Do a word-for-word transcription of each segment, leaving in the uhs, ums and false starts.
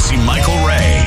see Michael Ray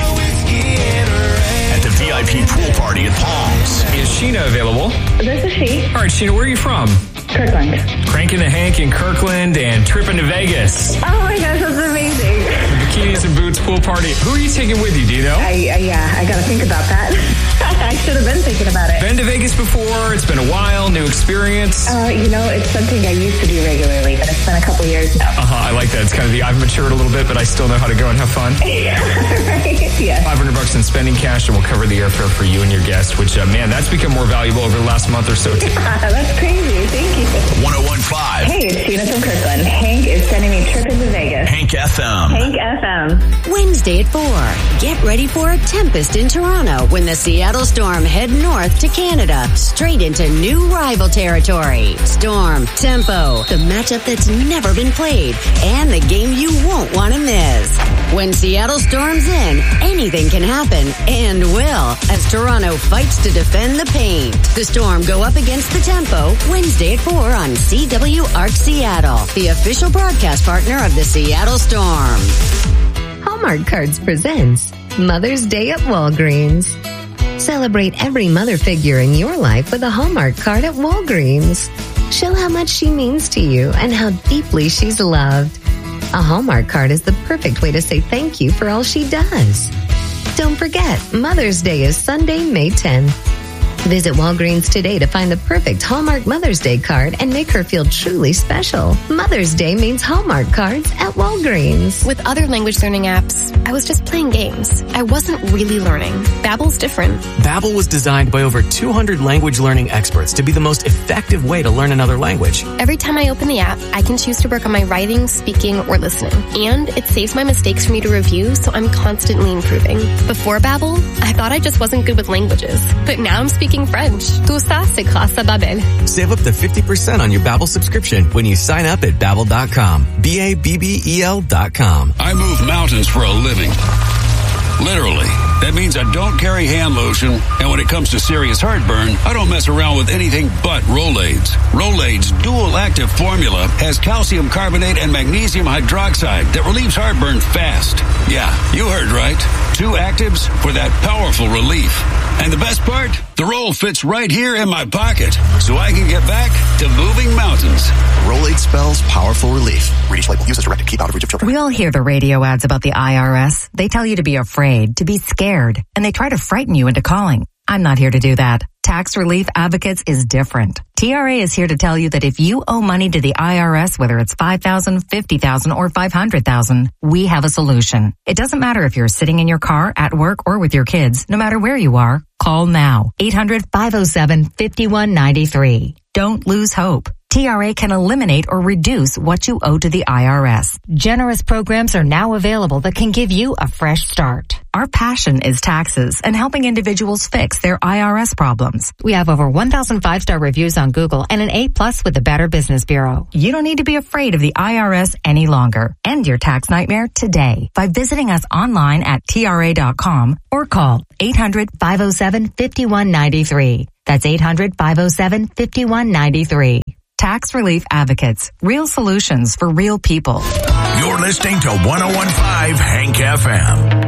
at the V I P pool party at Palms. Is Sheena available? This is she. All right, Sheena, where are you from? Kirkland. Cranking the Hank in Kirkland and tripping to Vegas. Oh my gosh, that's amazing. The bikinis and boots pool party. Who are you taking with you, do you know? I, uh, yeah, I gotta think about that. I should have been thinking about it. Been to Vegas before? It's been a while. New experience? Uh, you know, it's something I used to do regularly, but it's been a couple years now. Uh-huh, I like that. It's kind of the, I've matured a little bit, but I still know how to go and have fun. Right, yeah. five hundred bucks in spending cash, and we'll cover the airfare for you and your guest, which, uh, man, that's become more valuable over the last month or so. Too. Yeah, that's crazy. Thank you. one oh one point five. Hey, it's Sheena from Kirkland. Hank is sending me tripping to Vegas. Hank F M. Hank F M. Wednesday at four. Get ready for a tempest in Toronto when the Seattle Storm head north to Canada, straight into new rival territory. Storm, tempo, the matchup that's never been played, and the game you won't want to miss. When Seattle storms in, anything can happen, and will, as Toronto fights to defend the paint. The Storm go up against the tempo Wednesday at four on C W Arc Seattle, the official broadcast partner of the Seattle Storm. Hallmark Cards presents Mother's Day at Walgreens. Celebrate every mother figure in your life with a Hallmark card at Walgreens. Show how much she means to you and how deeply she's loved. A Hallmark card is the perfect way to say thank you for all she does. Don't forget, Mother's Day is Sunday, May tenth. Visit Walgreens today to find the perfect Hallmark Mother's Day card and make her feel truly special. Mother's Day means Hallmark cards at Walgreens. With other language learning apps, I was just playing games. I wasn't really learning. Babbel's different. Babbel was designed by over two hundred language learning experts to be the most effective way to learn another language. Every time I open the app, I can choose to work on my writing, speaking, or listening. And it saves my mistakes for me to review, so I'm constantly improving. Before Babbel, I thought I just wasn't good with languages. But now I'm speaking French. Tout ça, c'est grâce à Babbel. Save up to fifty percent on your Babbel subscription when you sign up at Babbel dot com. B A B B E L dot com. I move mountains for a living. Literally. That means I don't carry hand lotion, and when it comes to serious heartburn, I don't mess around with anything but Rolaids. Rolaids' dual-active formula has calcium carbonate and magnesium hydroxide that relieves heartburn fast. Yeah, you heard right. Two actives for that powerful relief. And the best part? The roll fits right here in my pocket, so I can get back to moving mountains. Rolade spells powerful relief. Read each label. Use as directed. Keep out of reach of children. We all hear the radio ads about the I R S. They tell you to be afraid, to be scared, and they try to frighten you into calling. I'm not here to do that. Tax Relief Advocates is different. T R A is here to tell you that if you owe money to the I R S, whether it's five thousand dollars, fifty thousand dollars, or five hundred thousand dollars, we have a solution. It doesn't matter if you're sitting in your car, at work, or with your kids. No matter where you are, call now. eight hundred, five oh seven, five one nine three. Don't lose hope. T R A can eliminate or reduce what you owe to the I R S. Generous programs are now available that can give you a fresh start. Our passion is taxes and helping individuals fix their I R S problems. We have over one thousand five-star reviews on Google and an A plus with the Better Business Bureau. You don't need to be afraid of the I R S any longer. End your tax nightmare today by visiting us online at T R A dot com or call eight hundred, five oh seven, five one nine three. That's eight hundred, five oh seven, five one nine three. Tax Relief Advocates. Real solutions for real people. You're listening to one oh one point five Hank F M.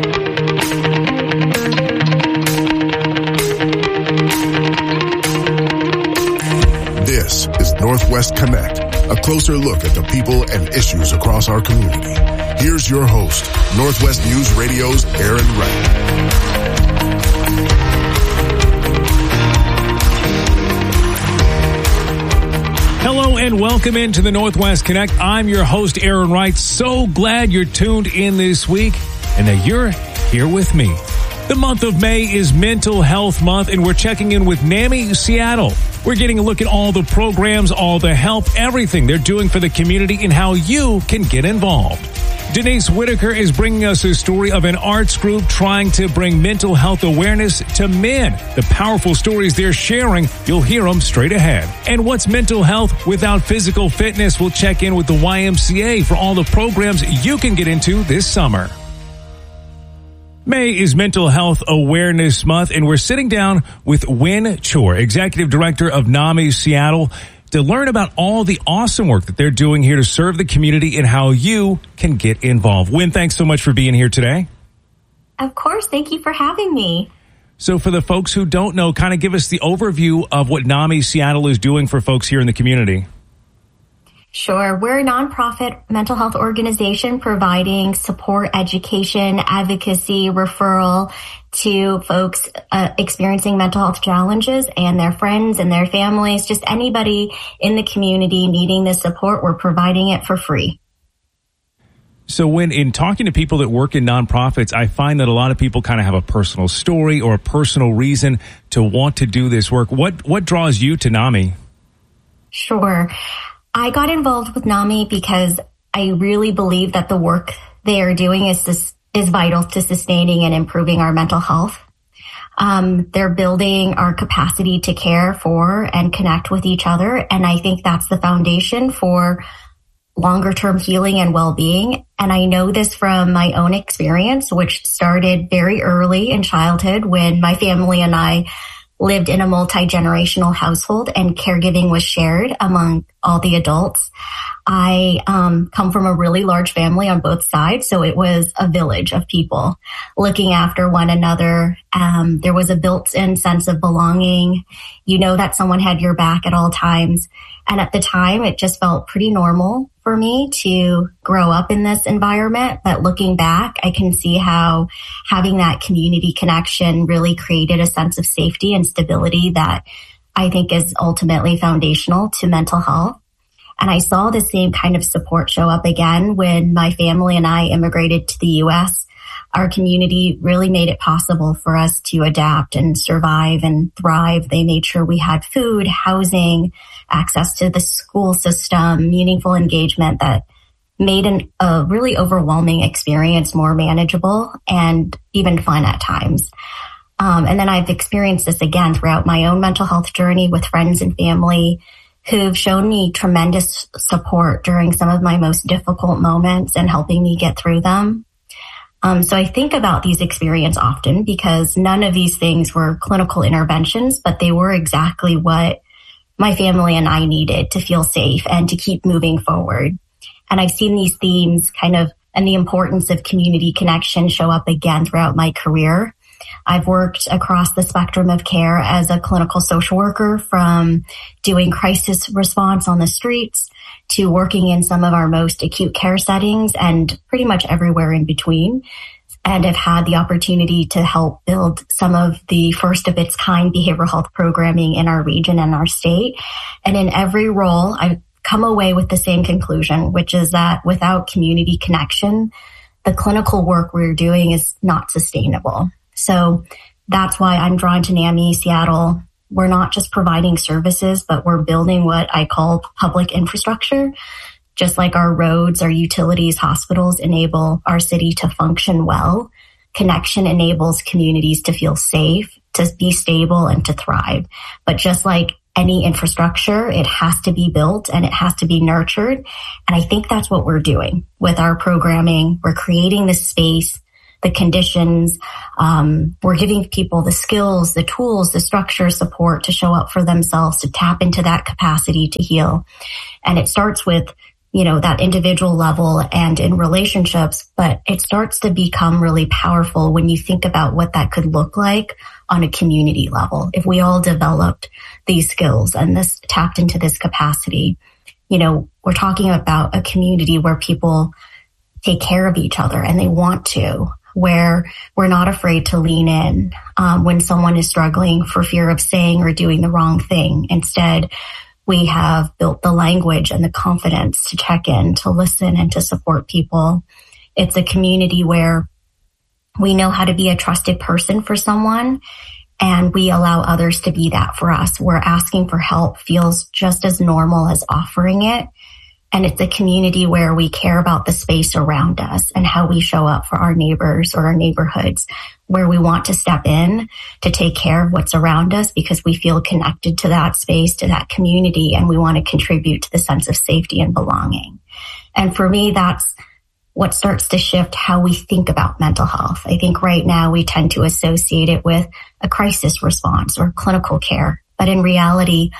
This is Northwest Connect, a closer look at the people and issues across our community. Here's your host, Northwest News Radio's Aaron Wright. Hello and welcome into the Northwest Connect. I'm your host, Aaron Wright. So glad you're tuned in this week and that you're here with me. The month of May is Mental Health Month, and we're checking in with NAMI Seattle. We're getting a look at all the programs, all the help, everything they're doing for the community and how you can get involved. Denise Whitaker is bringing us a story of an arts group trying to bring mental health awareness to men. The powerful stories they're sharing, you'll hear them straight ahead. And what's mental health without physical fitness? We'll check in with the Y M C A for all the programs you can get into this summer. May is Mental Health Awareness Month, and we're sitting down with Wynn Chor, Executive Director of NAMI Seattle, to learn about all the awesome work that they're doing here to serve the community and how you can get involved. Wynn, thanks so much for being here today. Of course. Thank you for having me. So for the folks who don't know, kind of give us the overview of what NAMI Seattle is doing for folks here in the community. Sure. We're a nonprofit mental health organization providing support, education, advocacy, referral to folks uh, experiencing mental health challenges and their friends and their families, just anybody in the community needing the support. We're providing it for free. So when in talking to people that work in nonprofits, I find that a lot of people kind of have a personal story or a personal reason to want to do this work. What what draws you to NAMI? Sure. I got involved with NAMI because I really believe that the work they are doing is is, is vital to sustaining and improving our mental health. Um, they're building our capacity to care for and connect with each other. And I think that's the foundation for longer term healing and well-being. And I know this from my own experience, which started very early in childhood when my family and I lived in a multi-generational household and caregiving was shared among all the adults. I um, come from a really large family on both sides, so it was a village of people looking after one another. Um, there was a built-in sense of belonging. You know that someone had your back at all times. And at the time, it just felt pretty normal for me to grow up in this environment. But looking back, I can see how having that community connection really created a sense of safety and stability that I think is ultimately foundational to mental health. And I saw the same kind of support show up again when my family and I immigrated to the U S. Our community really made it possible for us to adapt and survive and thrive. They made sure we had food, housing, access to the school system, meaningful engagement that made an, a really overwhelming experience more manageable and even fun at times. Um, and then I've experienced this again throughout my own mental health journey with friends and family who've shown me tremendous support during some of my most difficult moments and helping me get through them. Um, so I think about these experiences often because none of these things were clinical interventions, but they were exactly what my family and I needed to feel safe and to keep moving forward. And I've seen these themes kind of and the importance of community connection show up again throughout my career. I've worked across the spectrum of care as a clinical social worker, from doing crisis response on the streets to working in some of our most acute care settings and pretty much everywhere in between. And have had the opportunity to help build some of the first of its kind behavioral health programming in our region and our state. And in every role, I've come away with the same conclusion, which is that without community connection, the clinical work we're doing is not sustainable. So that's why I'm drawn to NAMI Seattle. We're not just providing services, but we're building what I call public infrastructure. Just like our roads, our utilities, hospitals enable our city to function well, connection enables communities to feel safe, to be stable, and to thrive. But just like any infrastructure, it has to be built and it has to be nurtured. And I think that's what we're doing with our programming. We're creating the space, the conditions. Um, we're giving people the skills, the tools, the structure, support to show up for themselves, to tap into that capacity to heal. And it starts with you know, that individual level and in relationships, but it starts to become really powerful when you think about what that could look like on a community level. If we all developed these skills and this tapped into this capacity, you know, we're talking about a community where people take care of each other and they want to, where we're not afraid to lean in um, when someone is struggling for fear of saying or doing the wrong thing. Instead, we have built the language and the confidence to check in, to listen, and to support people. It's a community where we know how to be a trusted person for someone, and we allow others to be that for us. Where asking for help feels just as normal as offering it. And it's a community where we care about the space around us and how we show up for our neighbors or our neighborhoods, where we want to step in to take care of what's around us because we feel connected to that space, to that community, and we want to contribute to the sense of safety and belonging. And for me, that's what starts to shift how we think about mental health. I think right now we tend to associate it with a crisis response or clinical care. But in reality,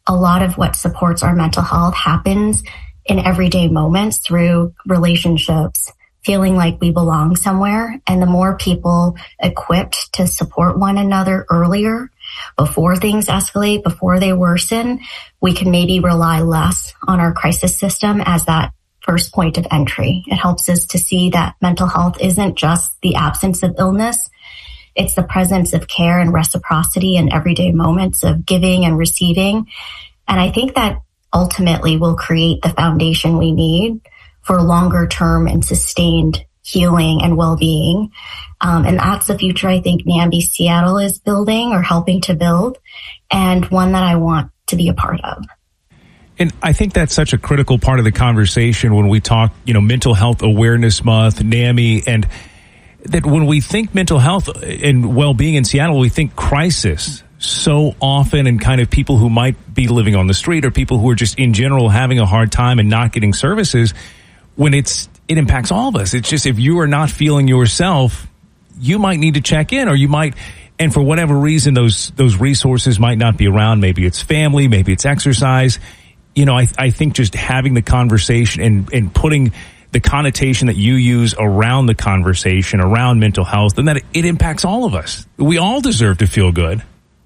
a lot of what supports our mental health happens in everyday moments through relationships, feeling like we belong somewhere. And the more people equipped to support one another earlier, before things escalate, before they worsen, we can maybe rely less on our crisis system as that first point of entry. It helps us to see that mental health isn't just the absence of illness. It's the presence of care and reciprocity in everyday moments of giving and receiving. And I think that ultimately will create the foundation we need for longer term and sustained healing and well-being. Um, and that's the future I think NAMI Seattle is building or helping to build, and one that I want to be a part of. And I think that's such a critical part of the conversation when we talk, you know, Mental Health Awareness Month, NAMI, and that when we think mental health and well-being in Seattle, we think crisis so often, and kind of people who might be living on the street or people who are just in general having a hard time and not getting services, when it's it impacts all of us. It's just, if you are not feeling yourself, you might need to check in, or you might, and for whatever reason, those those resources might not be around. Maybe it's family, maybe it's exercise. You know, I, I think just having the conversation and, and putting the connotation that you use around the conversation, around mental health, and that it, it impacts all of us. We all deserve to feel good.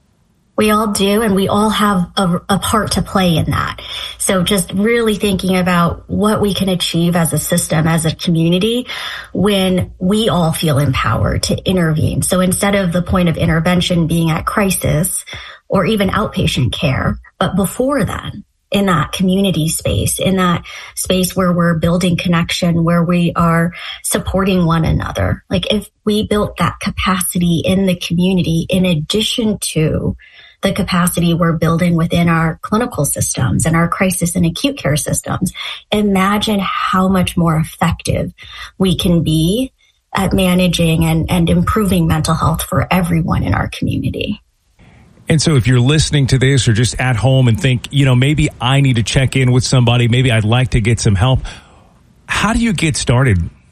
We all do, and we all have a, a part to play in that. So just really thinking about what we can achieve as a system, as a community, when we all feel empowered to intervene. So instead of the point of intervention being at crisis or even outpatient care, but before then, in that community space, in that space where we're building connection, where we are supporting one another. Like if we built that capacity in the community, in addition to the capacity we're building within our clinical systems and our crisis and acute care systems, imagine how much more effective we can be at managing and, and improving mental health for everyone in our community. And so if you're listening to this or just at home and think, you know, maybe I need to check in with somebody, maybe I'd like to get some help, how do you get started?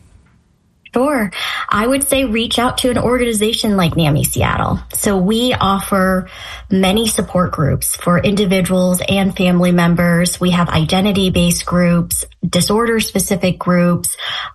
Sure. I would say reach out to an organization like NAMI Seattle. So we offer many support groups for individuals and family members. We have identity-based groups, disorder-specific groups,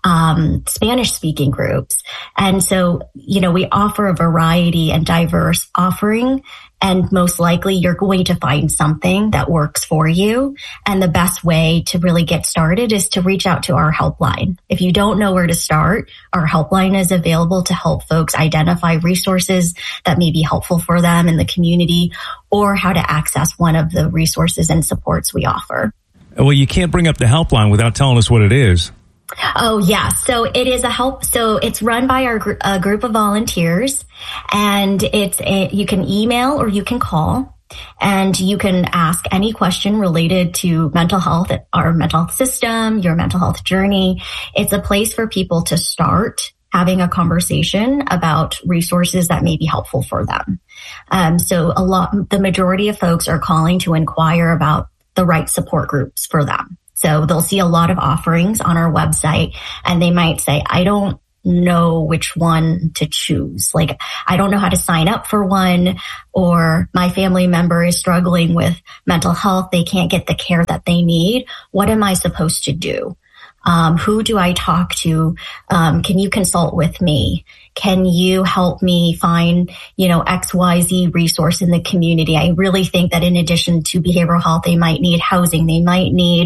um, Spanish-speaking groups. And so, you know, we offer a variety and diverse offering. And most likely you're going to find something that works for you. And the best way to really get started is to reach out to our helpline. If you don't know where to start, our helpline is available to help folks identify resources that may be helpful for them in the community, or how to access one of the resources and supports we offer. Well, you can't bring up the helpline without telling us what it is. Oh, yeah. So it is a help. So it's run by our gr- a group of volunteers, and it's a, you can email or you can call, and you can ask any question related to mental health, our mental health system, your mental health journey. It's a place for people to start having a conversation about resources that may be helpful for them. Um, so a lot, the majority of folks are calling to inquire about the right support groups for them. So they'll see a lot of offerings on our website, and they might say, I don't know which one to choose. Like, I don't know how to sign up for one, or my family member is struggling with mental health. They can't get the care that they need. What am I supposed to do? Um, who do I talk to? Um, can you consult with me? Can you help me find, you know, X Y Z resource in the community? I really think that in addition to behavioral health, they might need housing. They might need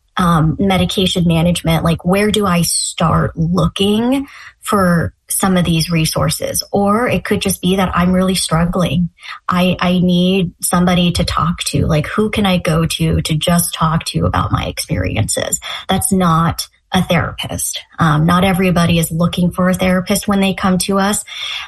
um, medication management. Like, where do I start looking for some of these resources? Or it could just be that I'm really struggling. I, I need somebody to talk to. Like, who can I go to to just talk to about my experiences? That's not a therapist. Um, not everybody is looking for a therapist when they come to us.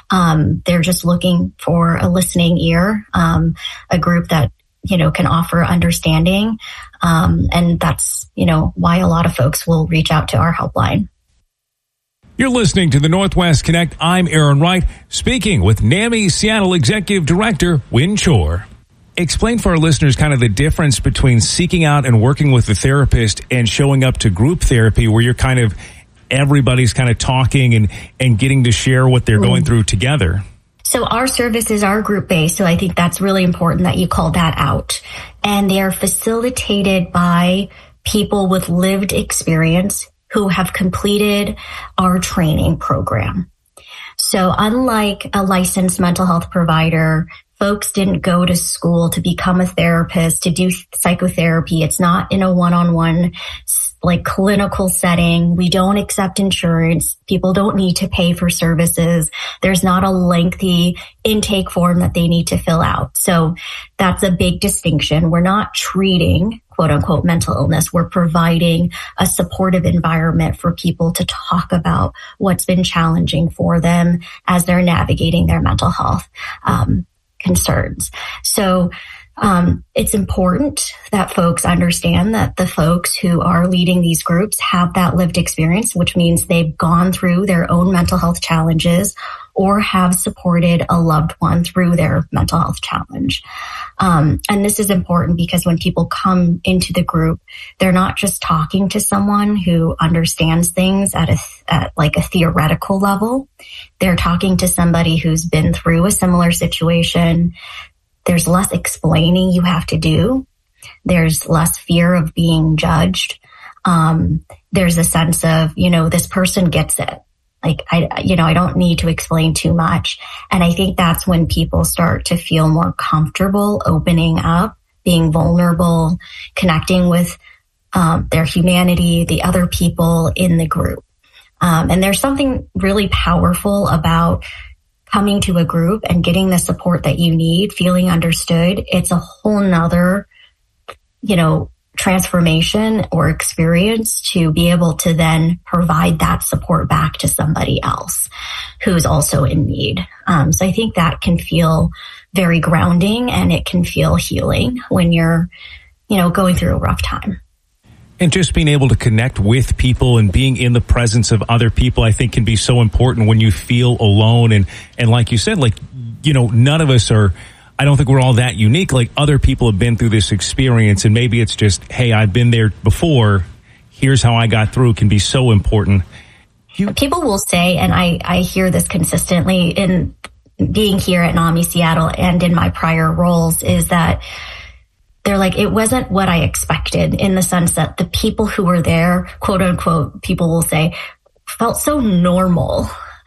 Um, they're just looking for a listening ear, um, a group that, you know, can offer understanding. Um, and that's, you know, why a lot of folks will reach out to our helpline. You're listening to the Northwest Connect. I'm Aaron Wright, speaking with NAMI Seattle Executive Director Wynn Chor. Explain for our listeners kind of the difference between seeking out and working with a therapist and showing up to group therapy, where you're kind of, everybody's kind of talking and, and getting to share what they're going through together. So our services are group-based, so I think that's really important that you call that out. And they are facilitated by people with lived experience who have completed our training program. So unlike a licensed mental health provider, folks didn't go to school to become a therapist, to do psychotherapy. It's not in a one-on-one like clinical setting. We don't accept insurance. People don't need to pay for services. There's not a lengthy intake form that they need to fill out. So that's a big distinction. We're not treating quote unquote mental illness. We're providing a supportive environment for people to talk about what's been challenging for them as they're navigating their mental health um, concerns. So Um, it's important that folks understand that the folks who are leading these groups have that lived experience, which means they've gone through their own mental health challenges or have supported a loved one through their mental health challenge. Um, and this is important because when people come into the group, they're not just talking to someone who understands things at a, at like a theoretical level. They're talking to somebody who's been through a similar situation. There's less explaining you have to do. There's less fear of being judged. Um, there's a sense of, you know, this person gets it. Like, I, you know, I don't need to explain too much. And I think that's when people start to feel more comfortable opening up, being vulnerable, connecting with um, their humanity, the other people in the group. Um, and there's something really powerful about coming to a group and getting the support that you need, feeling understood. It's a whole nother, you know, transformation or experience to be able to then provide that support back to somebody else who's also in need. Um, so I think that can feel very grounding and it can feel healing when you're, you know, going through a rough time. And just being able to connect with people and being in the presence of other people, I think can be so important when you feel alone. And, and like you said, like, you know, none of us are, I don't think we're all that unique. Like other people have been through this experience and maybe it's just, hey, I've been there before. Here's how I got through can be so important. You- people will say, and I, I hear this consistently in being here at NAMI Seattle and in my prior roles is that they're like, it wasn't what I expected in the sense that the people who were there, quote unquote, people will say, felt so normal.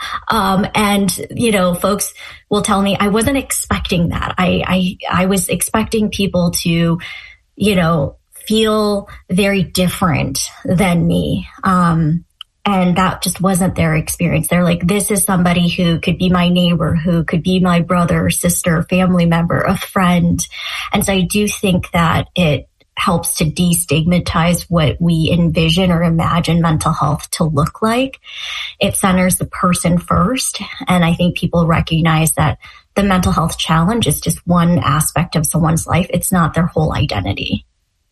Um, and, you know, folks will tell me I wasn't expecting that. I, I, I was expecting people to, you know, feel very different than me. Um, And that just wasn't their experience. They're like, this is somebody who could be my neighbor, who could be my brother, sister, family member, a friend. And so I do think that it helps to destigmatize what we envision or imagine mental health to look like. It centers the person first. And I think people recognize that the mental health challenge is just one aspect of someone's life. It's not their whole identity.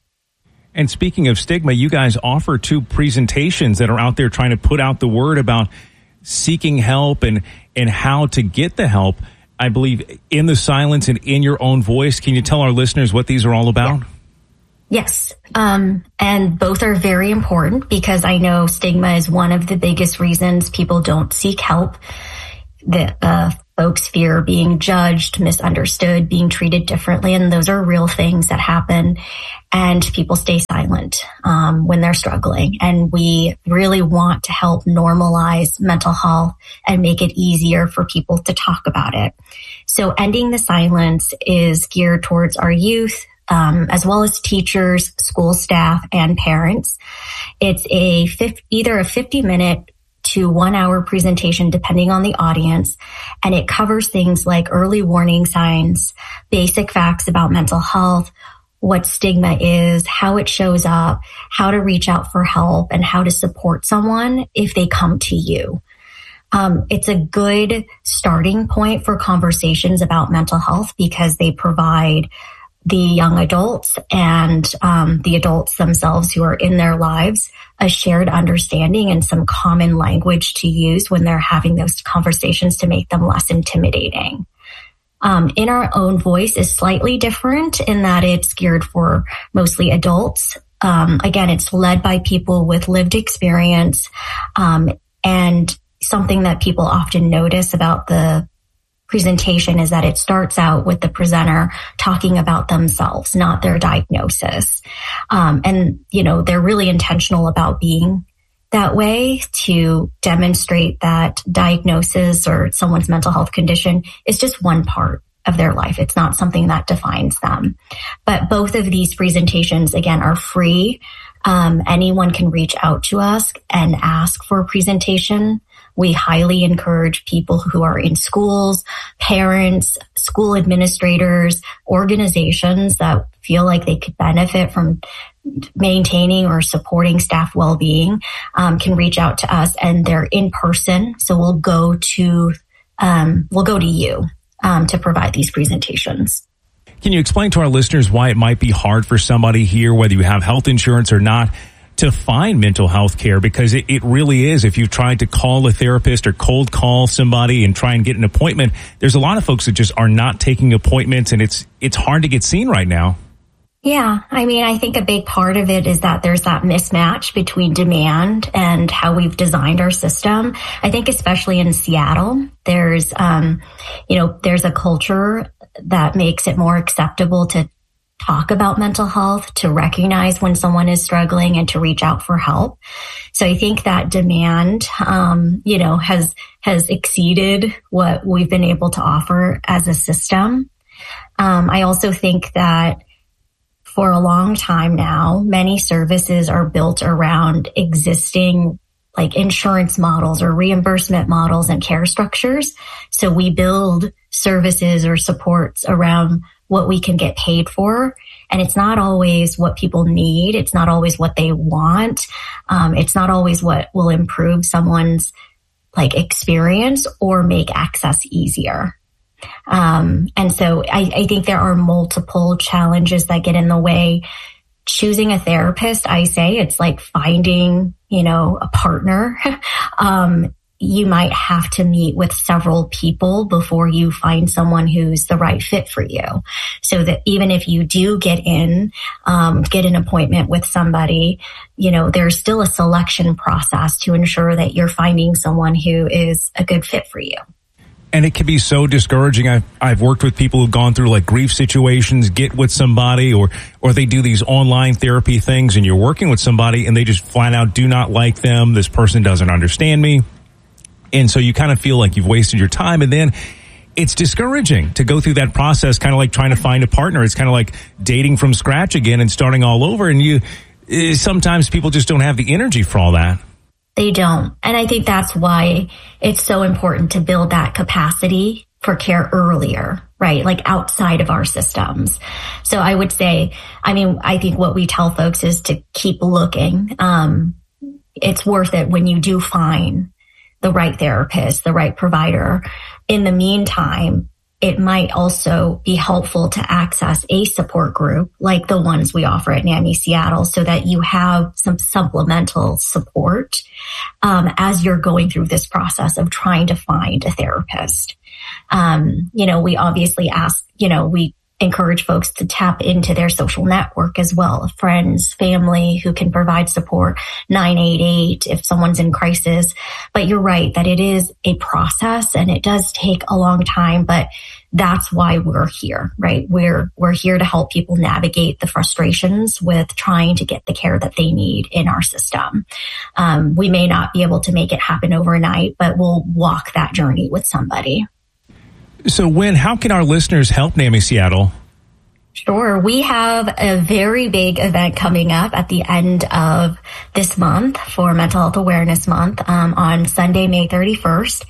And speaking of stigma, you guys offer two presentations that are out there trying to put out the word about seeking help and, and how to get the help. I believe in the silence and in your own voice. Can you tell our listeners what these are all about? Yeah. Yes. Um, and both are very important because I know stigma is one of the biggest reasons people don't seek help. The, uh, folks fear being judged, misunderstood, being treated differently. And those are real things that happen. And people stay silent um, when they're struggling. And we really want to help normalize mental health and make it easier for people to talk about it. So Ending the Silence is geared towards our youth, um, as well as teachers, school staff, and parents. It's a fifty, either a fifty minute to one hour presentation, depending on the audience. And it covers things like early warning signs, basic facts about mental health, what stigma is, how it shows up, how to reach out for help, and how to support someone if they come to you. Um, it's a good starting point for conversations about mental health because they provide the young adults and um, the adults themselves who are in their lives a shared understanding and some common language to use when they're having those conversations to make them less intimidating. Um, In Our Own Voice is slightly different in that it's geared for mostly adults. Um, again, it's led by people with lived experience. Um, and something that people often notice about the presentation is that it starts out with the presenter talking about themselves, not their diagnosis. Um, and, you know, they're really intentional about being that way to demonstrate that diagnosis or someone's mental health condition is just one part of their life. It's not something that defines them. But both of these presentations, again, are free. Um, anyone can reach out to us and ask for a presentation. We highly encourage people who are in schools, parents, school administrators, organizations that feel like they could benefit from maintaining or supporting staff well-being, um, can reach out to us, and they're in person. So we'll go to, um, we'll go to you, um, to provide these presentations. Can you explain to our listeners why it might be hard for somebody here, whether you have health insurance or not, to find mental health care? Because it, it really is. If you've tried to call a therapist or cold call somebody and try and get an appointment, there's a lot of folks that just are not taking appointments, and it's it's hard to get seen right now. Yeah. I mean, I think a big part of it is that there's that mismatch between demand and how we've designed our system. I think especially in Seattle, there's, um, you know, there's a culture that makes it more acceptable to talk about mental health, to recognize when someone is struggling and to reach out for help. So I think that demand, um, you know, has, has exceeded what we've been able to offer as a system. Um, I also think that for a long time now, many services are built around existing like insurance models or reimbursement models and care structures. So we build services or supports around what we can get paid for. And it's not always what people need. It's not always what they want. Um, it's not always what will improve someone's like experience or make access easier. Um, and so I, I think there are multiple challenges that get in the way. Choosing a therapist, I say it's like finding, you know, a partner. um, you might have to meet with several people before you find someone who's the right fit for you. So that even if you do get in, um, get an appointment with somebody, you know, there's still a selection process to ensure that you're finding someone who is a good fit for you. And it can be so discouraging. I've, I've worked with people who've gone through like grief situations, get with somebody, or, or they do these online therapy things, and you're working with somebody and they just flat out do not like them. This person doesn't understand me. And so you kind of feel like you've wasted your time. And then it's discouraging to go through that process, kind of like trying to find a partner. It's kind of like dating from scratch again and starting all over. And you, sometimes people just don't have the energy for all that. They don't. And I think that's why it's so important to build that capacity for care earlier, right? Like outside of our systems. So I would say, I mean, I think what we tell folks is to keep looking. Um, it's worth it when you do find the right therapist, the right provider. In the meantime, it might also be helpful to access a support group like the ones we offer at NAMI Seattle, so that you have some supplemental support um, as you're going through this process of trying to find a therapist. Um, you know, we obviously ask, you know, we encourage folks to tap into their social network as well, friends, family who can provide support, nine eight eight if someone's in crisis. But you're right that it is a process and it does take a long time, but that's why we're here, right? We're, we're here to help people navigate the frustrations with trying to get the care that they need in our system. Um, we may not be able to make it happen overnight, but we'll walk that journey with somebody. So, Wynn, how can our listeners help NAMI Seattle? Sure. We have a very big event coming up at the end of this month for Mental Health Awareness Month um, on Sunday, May thirty-first.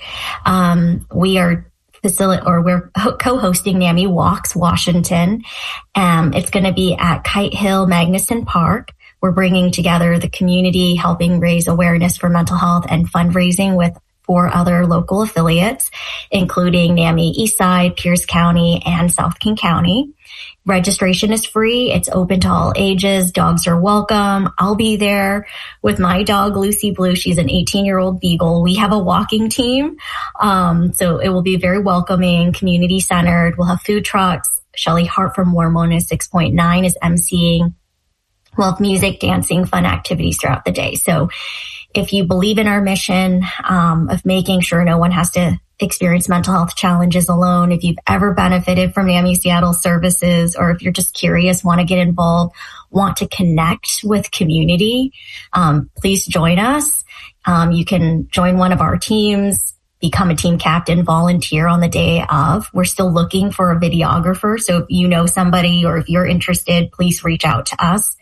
Um, we are facilitating, or we're co-hosting NAMI Walks Washington. Um, it's going to be at Kite Hill Magnuson Park. We're bringing together the community, helping raise awareness for mental health and fundraising with four other local affiliates, including NAMI Eastside, Pierce County, and South King County. Registration is free. It's open to all ages. Dogs are welcome. I'll be there with my dog, Lucy Blue. She's an eighteen-year-old beagle. We have a walking team, um, so it will be very welcoming, community-centered. We'll have food trucks. Shelly Hart from Warmona six point nine is emceeing. We'll have music, dancing, fun activities throughout the day. So if you believe in our mission um, of making sure no one has to experienced mental health challenges alone, if you've ever benefited from NAMI Seattle services, or if you're just curious, want to get involved, want to connect with community, um, please join us. Um, you can join one of our teams, become a team captain, volunteer on the day of. We're still looking for a videographer. So if you know somebody or if you're interested, please reach out to us.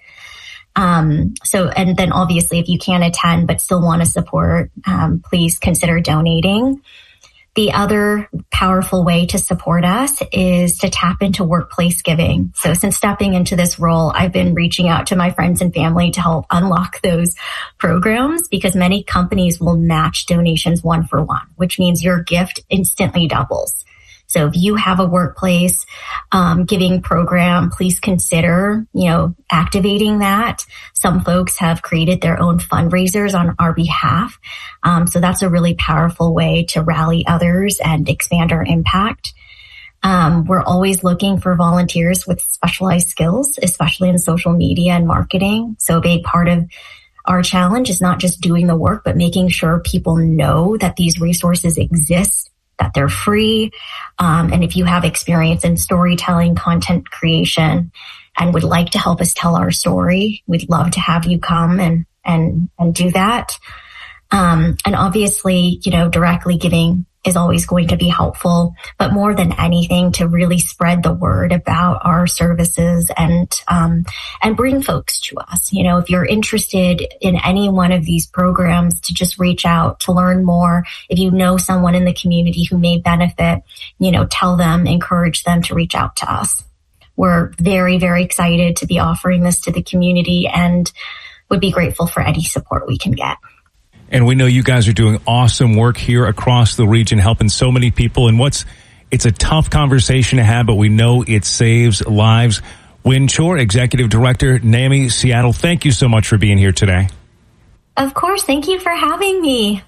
Um, so, and then obviously if you can't attend but still want to support, um, please consider donating. The other powerful way to support us is to tap into workplace giving. So since stepping into this role, I've been reaching out to my friends and family to help unlock those programs, because many companies will match donations one for one, which means your gift instantly doubles. So if you have a workplace um, giving program, please consider, you know, activating that. Some folks have created their own fundraisers on our behalf. Um, so that's a really powerful way to rally others and expand our impact. Um, we're always looking for volunteers with specialized skills, especially in social media and marketing. So a big part of our challenge is not just doing the work, but making sure people know that these resources exist, that they're free. Um, and if you have experience in storytelling, content creation, and would like to help us tell our story, we'd love to have you come and, and, and do that. Um, and obviously, you know, directly giving is always going to be helpful, but more than anything, to really spread the word about our services and, um, and bring folks to us. You know, if you're interested in any one of these programs, to just reach out to learn more. If you know someone in the community who may benefit, you know, tell them, encourage them to reach out to us. We're very, very excited to be offering this to the community and would be grateful for any support we can get. And we know you guys are doing awesome work here across the region, helping so many people. And what's, it's a tough conversation to have, but we know it saves lives. Wynn Chor, Executive Director, NAMI Seattle, thank you so much for being here today. Of course. Thank you for having me.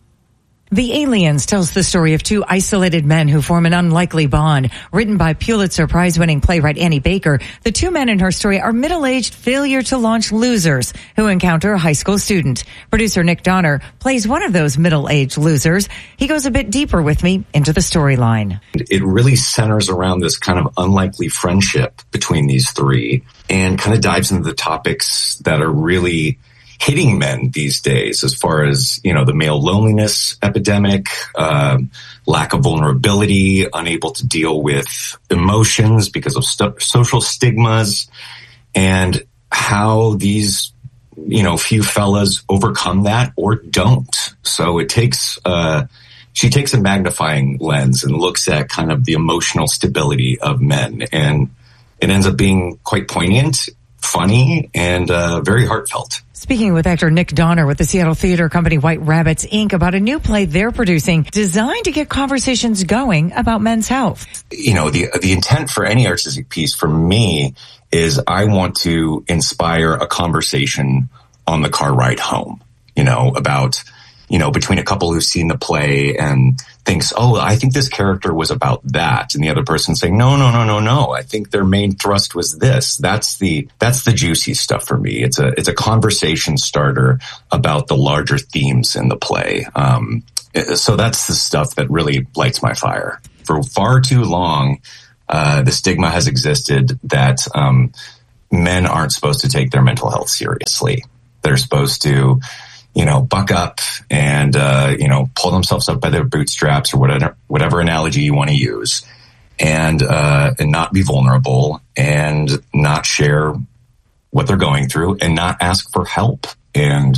The Aliens tells the story of two isolated men who form an unlikely bond. Written by Pulitzer Prize-winning playwright Annie Baker, the two men in her story are middle-aged failure-to-launch losers who encounter a high school student. Producer Nick Donner plays one of those middle-aged losers. He goes a bit deeper with me into the storyline. It really centers around this kind of unlikely friendship between these three and kind of dives into the topics that are really hitting men these days, as far as, you know, the male loneliness epidemic, um, lack of vulnerability, unable to deal with emotions because of st- social stigmas, and how these, you know, few fellas overcome that or don't. So it takes, uh, she takes a magnifying lens and looks at kind of the emotional stability of men, and it ends up being quite poignant, funny, and uh, very heartfelt. Speaking with actor Nick Donner with the Seattle theater company White Rabbits, Incorporated about a new play they're producing designed to get conversations going about men's health. You know, the the intent for any artistic piece for me is I want to inspire a conversation on the car ride home, you know, about, you know, between a couple who've seen the play and thinks, oh, I think this character was about that. And the other person saying, no, no, no, no, no. I think their main thrust was this. That's the, that's the juicy stuff for me. It's a, it's a conversation starter about the larger themes in the play. Um, so that's the stuff that really lights my fire. For far too long, uh, the stigma has existed that, um, men aren't supposed to take their mental health seriously. They're supposed to, you know, buck up and, uh, you know, pull themselves up by their bootstraps or whatever, whatever analogy you want to use, and, uh, and not be vulnerable and not share what they're going through and not ask for help. And,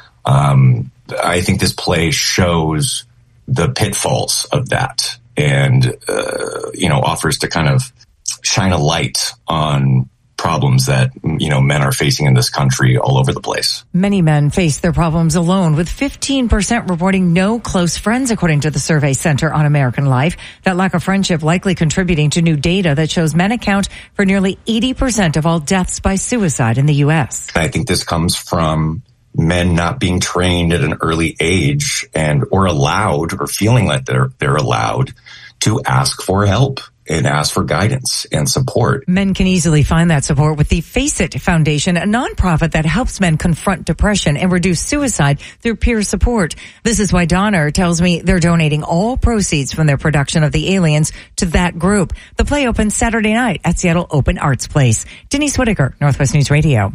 um, I think this play shows the pitfalls of that and, uh, you know, offers to kind of shine a light on problems that, you know, men are facing in this country all over the place. Many men face their problems alone, with fifteen percent reporting no close friends, according to the Survey Center on American Life. That lack of friendship likely contributing to new data that shows men account for nearly eighty percent of all deaths by suicide in the U S. I think this comes from men not being trained at an early age and or allowed or feeling like they're they're allowed to ask for help. and ask for guidance and support. Men can easily find that support with the Face It Foundation, a nonprofit that helps men confront depression and reduce suicide through peer support. This is why Donner tells me they're donating all proceeds from their production of The Aliens to that group. The play opens Saturday night at Seattle Open Arts Place. Denise Whitaker, Northwest News Radio.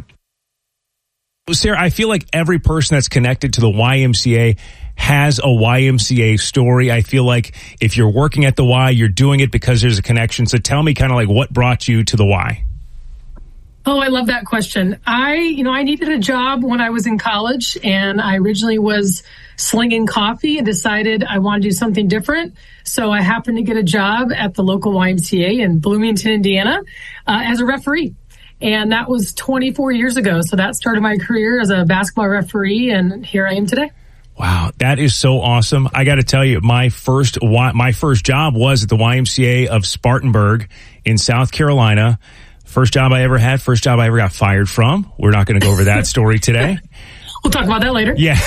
Sarah, I feel like every person that's connected to the Y M C A has a Y M C A story. I feel like if you're working at the Y, you're doing it because there's a connection. So tell me kind of like what brought you to the Y. Oh, I love that question. I, you know, I needed a job when I was in college, and I originally was slinging coffee and decided I wanted to do something different. So I happened to get a job at the local Y M C A in Bloomington, Indiana, uh, as a referee. And that was twenty-four years ago. So that started my career as a basketball referee, and here I am today. Wow, that is so awesome. I got to tell you, my first my first job was at the Y M C A of Spartanburg in South Carolina. First job I ever had, first job I ever got fired from. We're not going to go over that story today. We'll talk about that later. Yeah.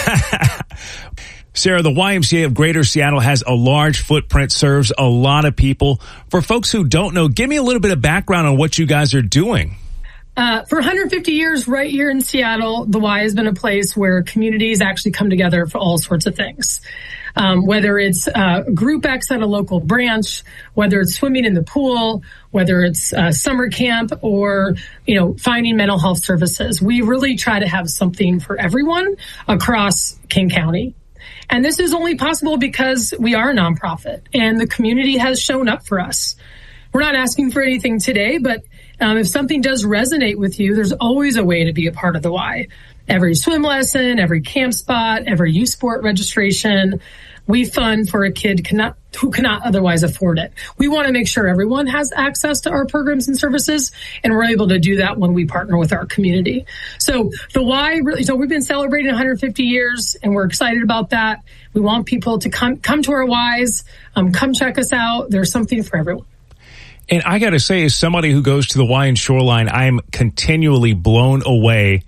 Sarah, the Y M C A of Greater Seattle has a large footprint, serves a lot of people. For folks who don't know, give me a little bit of background on what you guys are doing. Uh, for one hundred fifty years, right here in Seattle, the Y has been a place where communities actually come together for all sorts of things. Um, whether it's uh, Group X at a local branch, whether it's swimming in the pool, whether it's uh, summer camp, or, you know, finding mental health services. We really try to have something for everyone across King County. And this is only possible because we are a nonprofit and the community has shown up for us. We're not asking for anything today, but Um, if something does resonate with you, there's always a way to be a part of the Y. Every swim lesson, every camp spot, every youth sport registration, we fund for a kid cannot, who cannot otherwise afford it. We want to make sure everyone has access to our programs and services, and we're able to do that when we partner with our community. So the Y, really, so we've been celebrating one hundred fifty years, and we're excited about that. We want people to come come to our Ys, um, come check us out. There's something for everyone. And I got to say, as somebody who goes to the Y in Shoreline, I am continually blown away.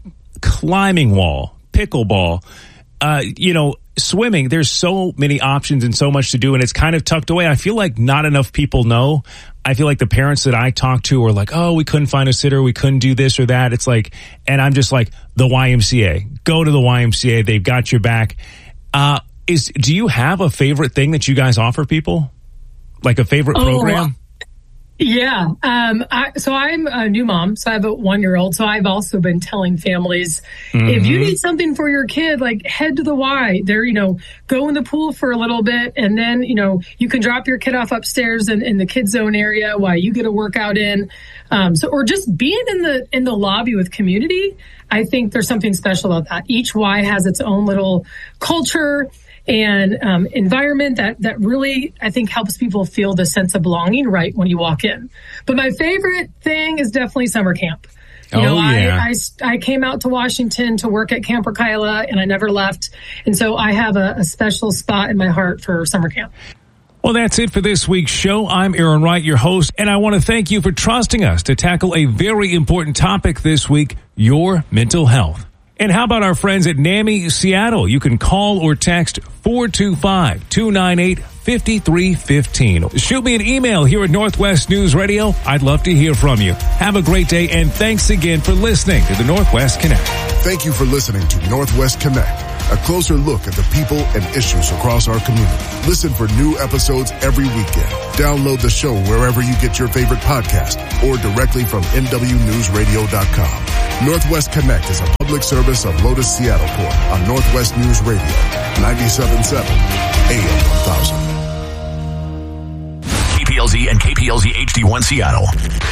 Climbing wall, pickleball, uh, you know, swimming. There's so many options and so much to do, and it's kind of tucked away. I feel like not enough people know. I feel like the parents that I talk to are like, oh, we couldn't find a sitter. We couldn't do this or that. It's like, and I'm just like, the Y M C A. Go to the Y M C A. They've got your back. Uh, is, do you have a favorite thing that you guys offer people? Like a favorite oh, program? Yeah. Um, I, so I'm a new mom, so I have a one-year-old. So I've also been telling families, mm-hmm. if you need something for your kid, like head to the Y. There, you know, go in the pool for a little bit, and then, you know, you can drop your kid off upstairs in, in the kid zone area while you get a workout in. Um, so, or just being in the in the lobby with community. I think there's something special about that. Each Y has its own little culture and um, environment that, that really, I think, helps people feel the sense of belonging right when you walk in. But my favorite thing is definitely summer camp. You oh, know, yeah. I, I, I came out to Washington to work at Camp Rakaila, and I never left. And so I have a, a special spot in my heart for summer camp. Well, that's it for this week's show. I'm Aaron Wright, your host, and I want to thank you for trusting us to tackle a very important topic this week, your mental health. And how about our friends at NAMI Seattle? You can call or text four two five, two nine eight, five three one five. Shoot me an email here at Northwest News Radio. I'd love to hear from you. Have a great day, and thanks again for listening to the Northwest Connect. Thank you for listening to Northwest Connect, a closer look at the people and issues across our community. Listen for new episodes every weekend. Download the show wherever you get your favorite podcast or directly from N W news radio dot com. Northwest Connect is a public service of Lotus Seattle Port on Northwest News Radio, ninety-seven point seven A M one thousand. K P L Z and K P L Z H D one Seattle.